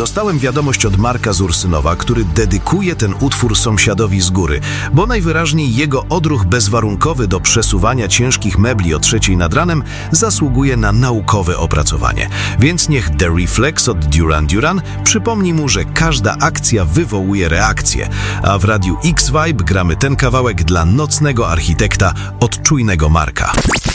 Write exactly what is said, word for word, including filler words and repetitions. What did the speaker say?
Dostałem wiadomość od Marka z Ursynowa, który dedykuje ten utwór sąsiadowi z góry, bo najwyraźniej jego odruch bezwarunkowy do przesuwania ciężkich mebli o trzeciej nad ranem zasługuje na naukowe opracowanie. Więc niech The Reflex od Duran Duran przypomni mu, że każda akcja wywołuje reakcję, a w Radiu X-Vibe gramy ten kawałek dla nocnego architekta od czujnego Marka.